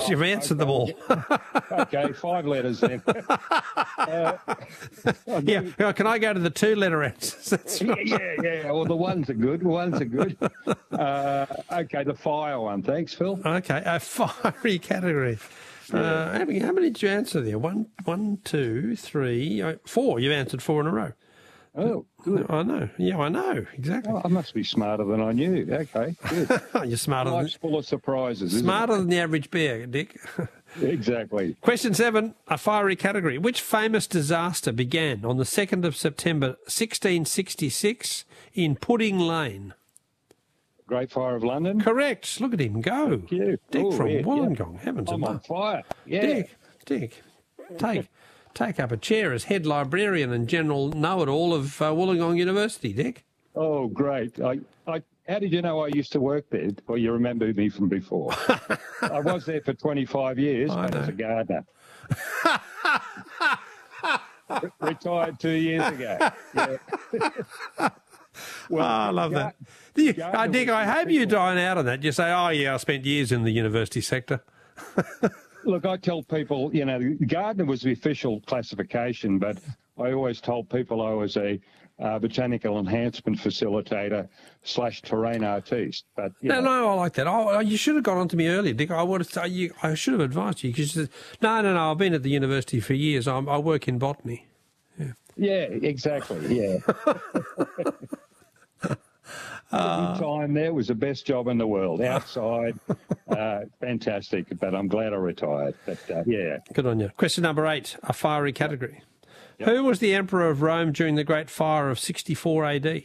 Because you've answered them all. Okay, 5 letters then. Yeah, can I go to the 2-letter answers? That's right. Yeah. Well, the ones are good. Okay, the fire one. Thanks, Phil. Okay, a fiery category. How many did you answer there? 1, 2, 3, 4. You've answered 4 in a row. Oh, good. I know. Yeah, I know. Exactly. Oh, I must be smarter than I knew. Okay, good. You're smarter Life's full of surprises, isn't smarter than the average bear, Dick. it? Exactly. Question 7, a fiery category. Which famous disaster began on the 2nd of September 1666 in Pudding Lane? Great Fire of London. Correct. Look at him go. Thank you. Dick from Yeah. Wollongong. Heavens I'm on above. fire. Yeah. Dick, take up a chair as head librarian and general know-it-all of Wollongong University, Dick. Oh, great. How did you know I used to work there? Well, you remember me from before. I was there for 25 years, but as a gardener. Retired 2 years ago. Yeah. Well, I love that. Dick, I hope you dine out on that. You say, oh, yeah, I spent years in the university sector. Look, I tell people, gardener was the official classification, but I always told people I was a botanical enhancement facilitator / terrain artiste. But No, I like that. Oh, you should have got on to me earlier, Dick. I should have advised you because you said, no, I've been at the university for years. I work in botany. Yeah, exactly. Yeah. Every time there was the best job in the world. Outside, fantastic. But I'm glad I retired. But yeah. Good on you. Question number 8, a fiery category. Yep. Who was the emperor of Rome during the Great Fire of 64 AD?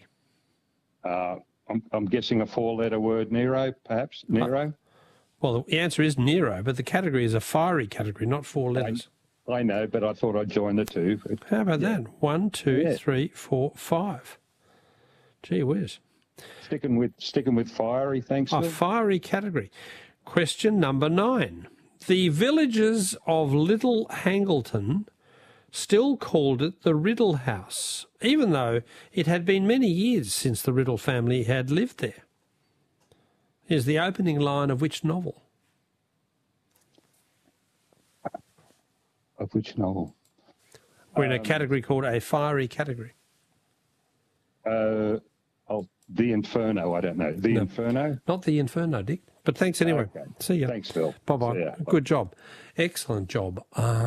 I'm guessing a 4-letter word. Nero, perhaps? Nero? Well, the answer is Nero, but the category is a fiery category, not 4 letters. I know, but I thought I'd join the 2. How about that? 1, 2, 3, 4, 5. Gee whiz. Sticking with fiery, thanks. A fiery category. Question number 9. The villagers of Little Hangleton still called it the Riddle House, even though it had been many years since the Riddle family had lived there. Here's the opening line of which novel? Of which novel? We're in a category called a fiery category. The Inferno, I don't know. The Inferno? Not the Inferno, Dick. But thanks anyway. Okay. See you. Thanks, Phil. Bye-bye. Good job. Excellent job.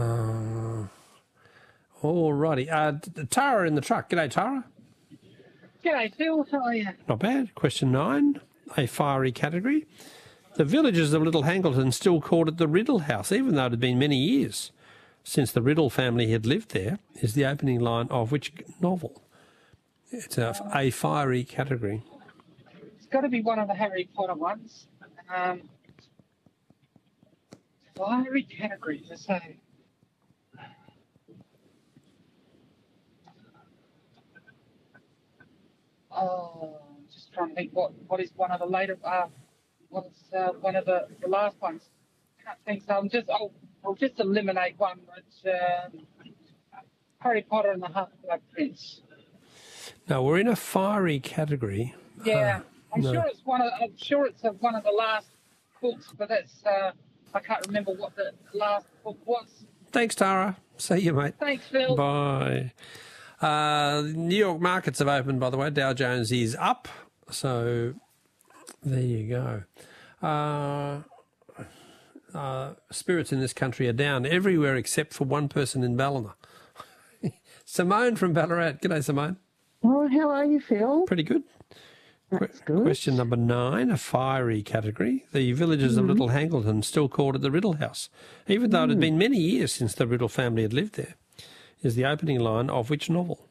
All righty. Tara in the truck. G'day, Tara. G'day, Phil. How are you? Not bad. Question 9, a fiery category. The villagers of Little Hangleton still called it the Riddle House, even though it had been many years since the Riddle family had lived there, is the opening line of which novel? It's a fiery category. It's got to be one of the Harry Potter ones. Fiery category, to say. Oh, I'm just trying to think what is one of the later, what's one of the last ones. Can't think so. I'll just eliminate one, which Harry Potter and the Half-Blood Prince. No, we're in a fiery category. Yeah, I'm sure it's one of the last books, but that's I can't remember what the last book was. Thanks, Tara. See you, mate. Thanks, Phil. Bye. New York markets have opened, by the way. Dow Jones is up, so there you go. Spirits in this country are down everywhere except for one person in Ballina. Simone from Ballarat. G'day, Simone. Oh, how are you, Phil? Pretty good. That's good. Question number 9, a fiery category. The villagers of Little Hangleton still called it the Riddle House, even though it had been many years since the Riddle family had lived there, is the opening line of which novel?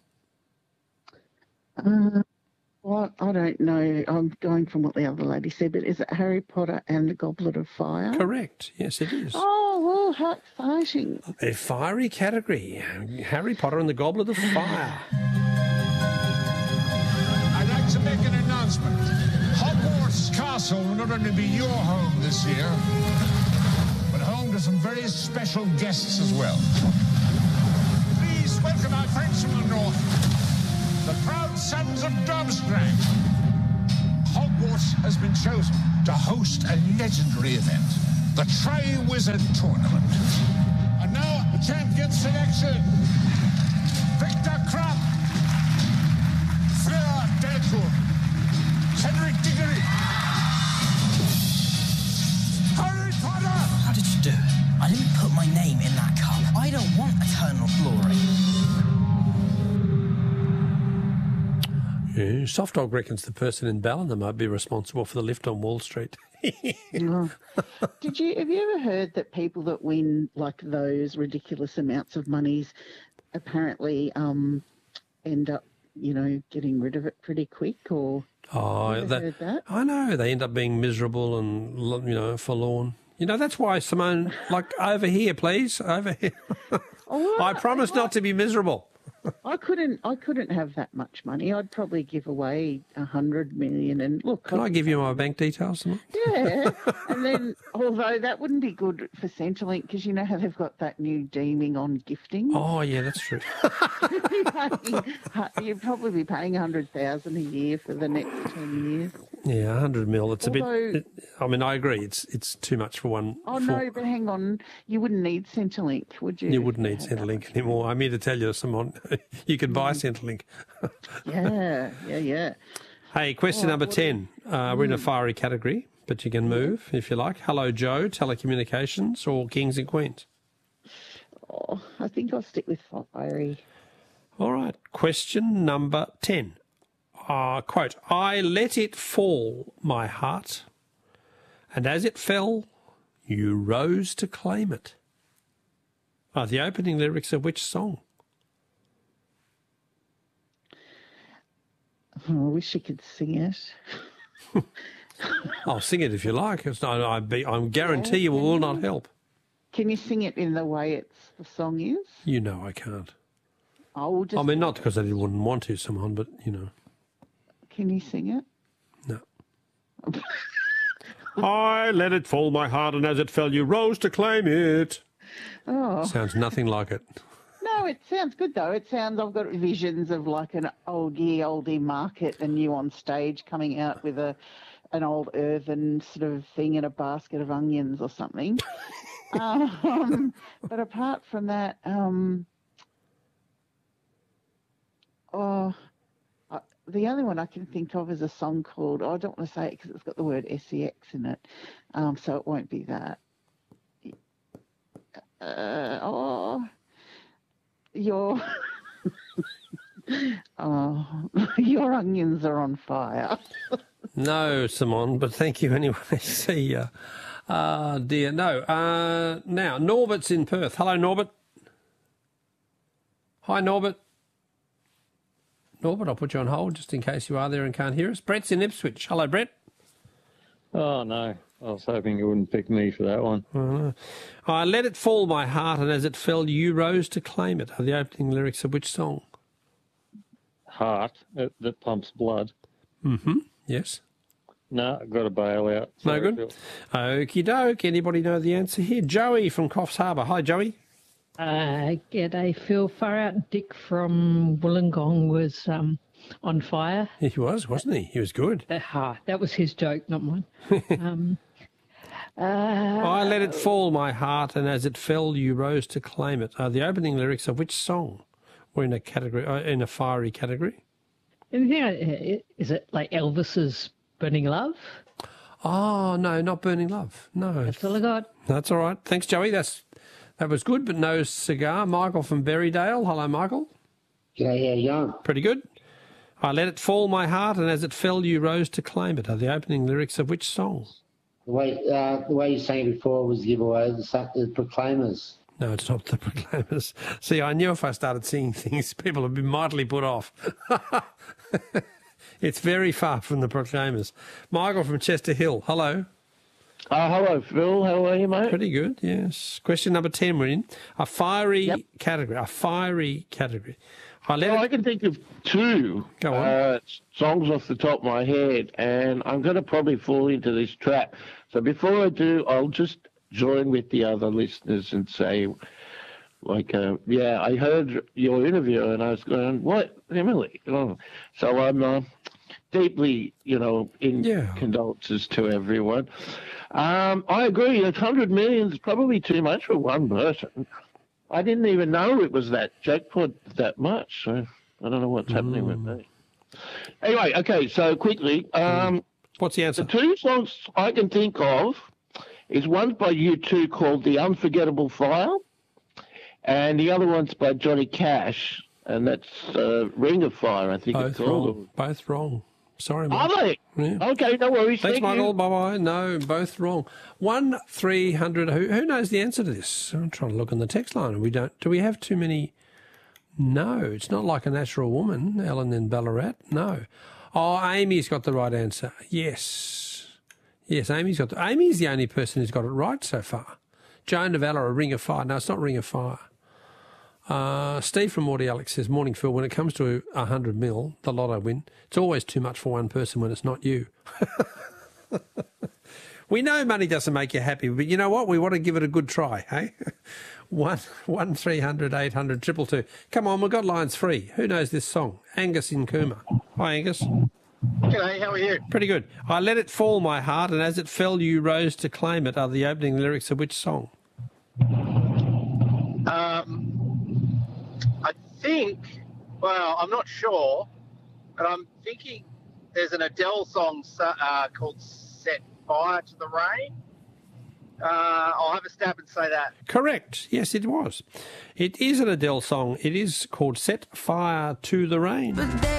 Well, I don't know. I'm going from what the other lady said, but is it Harry Potter and the Goblet of Fire? Correct. Yes, it is. Oh, well, how exciting. A fiery category. Harry Potter and the Goblet of Fire. I'd like to make an announcement. Hogwarts Castle will not only be your home this year, but home to some very special guests as well. Please welcome our friends from the north, the proud sons of Durmstrang. Hogwarts has been chosen to host a legendary event. the Tri-Wizard Tournament. And now the champion selection. Victor Krupp, Fleur Delcourt, Cedric Diggory, Harry Potter. How did you do it? I didn't put my name in that cup. I don't want eternal glory. Yeah, Soft Dog reckons the person in Ballina might be responsible for the lift on Wall Street. Oh. Have you ever heard that people that win like those ridiculous amounts of monies apparently end up, getting rid of it pretty quick? Or heard that? I know, they end up being miserable and forlorn. That's why, Simone, over here, please, over here. I promise not to be miserable. I couldn't have that much money. I'd probably give away 100 million. And look, can I give you my bank details, Simone? Yeah, and then although that wouldn't be good for Centrelink because you know how they've got that new deeming on gifting. Oh yeah, that's true. You'd probably be paying 100,000 a year for the next 10 years. Yeah, 100 mil. It's a bit. I agree. It's too much for one. Oh no, but hang on. You wouldn't need Centrelink, would you? You wouldn't need Centrelink anymore. I'm here to tell you, Simone, you could buy Centrelink. Yeah. Hey, question number 10. We're in a fiery category, but you can move if you like. Hello, Joe, telecommunications or kings and queens? Oh, I think I'll stick with fiery. All right. Question number 10. Quote, I let it fall, my heart, and as it fell, you rose to claim it. The opening lyrics of which song? Oh, I wish you could sing it. I'll sing it if you like. I guarantee you it will not help. Can you sing it in the way the song is? You know I can't. Not because I wouldn't want to, Simone, but, Can you sing it? No. I let it fall, my heart, and as it fell, you rose to claim it. Oh. Sounds nothing like it. No, it sounds good, though. I've got visions of like an oldie market and you on stage coming out with an old earthen sort of thing and a basket of onions or something. But apart from that, the only one I can think of is a song called, I don't want to say it because it's got the word SEX in it, so it won't be that. Your your onions are on fire. No, Simone, but thank you anyway. See ya. Dear, no. Now, Norbert's in Perth. Hello, Norbert. Hi, Norbert. Norbert, I'll put you on hold just in case you are there and can't hear us. Brett's in Ipswich. Hello, Brett. Oh, no. I was hoping you wouldn't pick me for that one. I let it fall, my heart, and as it fell, you rose to claim it. Are the opening lyrics of which song? Heart, that pumps blood. Mm-hmm. Yes. No, I've got to bail out. Sorry, no good. Okie doke. Anybody know the answer here? Joey from Coffs Harbour. Hi, Joey. G'day, Phil. Far Out Dick from Wollongong was on fire. He was, wasn't he? He was good. That was his joke, not mine. I let it fall, my heart, and as it fell, you rose to claim it. Are the opening lyrics of which song? We're in a category, in a fiery category. Is it like Elvis's Burning Love? Oh, no, not Burning Love. No. That's all I got. That's all right. Thanks, Joey. That was good, but no cigar. Michael from Berrydale. Hello, Michael. G'day, how you going? Pretty good. I let it fall, my heart, and as it fell, you rose to claim it. Are the opening lyrics of which song? The way you sang it before was giveaway, the Proclaimers. No, it's not the Proclaimers. See, I knew if I started singing things, people would be mightily put off. It's very far from the Proclaimers. Michael from Chester Hill. Hello. Hello, Phil. How are you, mate? Pretty good, yes. Question number 10 we're in. A fiery category. A fiery category. I can think of two songs off the top of my head, and I'm going to probably fall into this trap. So before I do, I'll just join with the other listeners and say, I heard your interview, and I was going, what, Emily? Oh. So I'm deeply, in condolences to everyone. I agree. 100 million is probably too much for one person. I didn't even know it was that jackpot that much. So I don't know what's happening with me. Anyway, okay. So quickly, what's the answer? The two songs I can think of is one by U2 called "The Unforgettable Fire," and the other one's by Johnny Cash, and that's "Ring of Fire." I think it's called. Both wrong. Sorry, mate. Are they? Yeah. Okay, no worries. Thanks, Thank Michael. you. Bye-bye. No, both wrong. 1-300. Who knows the answer to this? I'm trying to look on the text line. Do we have too many? No, it's not like a natural woman, Ellen in Ballarat. No. Oh, Amy's got the right answer. Yes. Yes, Amy's the only person who's got it right so far. Joan Novella, a Ring of Fire. No, it's not Ring of Fire. Steve from Morty Alex says, morning, Phil. When it comes to 100 mil, the lotto win, it's always too much for one person when it's not you. We know money doesn't make you happy, but you know what? We want to give it a good try, hey? 1-300-800 222. Come on, we've got lines free. Who knows this song? Angus in Cooma. Hi, Angus. G'day, how are you? Pretty good. I let it fall, my heart, and as it fell, you rose to claim it are the opening lyrics of which song? I think, well, I'm not sure, but I'm thinking there's an Adele song called Set Fire to the Rain. I'll have a stab and say that. Correct. Yes, it was. It is an Adele song. It is called Set Fire to the Rain. But